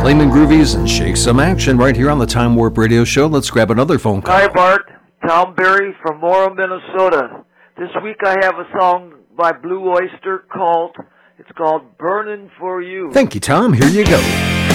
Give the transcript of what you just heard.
Play them groovies and shake some action right here on the Time Warp Radio Show. Let's grab another phone call. Hi, Bart. Tom Berry from Morrow, Minnesota. This week I have a song by Blue Oyster it's called Burnin' For You. Thank you, Tom. Here you go.